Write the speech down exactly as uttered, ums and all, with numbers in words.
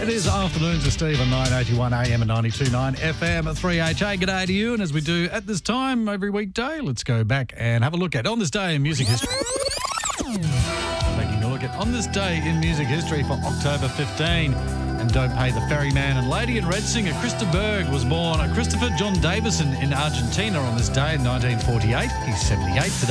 It is Afternoons with Steve on nine eighty-one A M and ninety-two point nine F M at three H A. G'day to you, and as we do at this time every weekday, let's go back and have a look at On This Day in Music History. Taking a look at On This Day in Music History for October fifteenth. And don't pay the ferryman and Lady in Red singer Krista Berg was born Christopher John Davison in Argentina on this day in nineteen forty-eight. He's seventy-eight today.